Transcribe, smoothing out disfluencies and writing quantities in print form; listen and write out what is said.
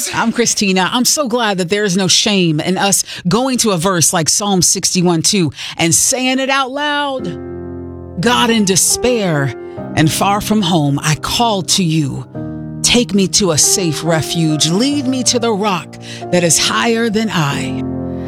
James. I'm Christina. I'm so glad that there is no shame in us going to a verse like Psalm 61:2 and saying it out loud. God, in despair and far from home, I call to you. Take me to a safe refuge. Lead me to the rock that is higher than I.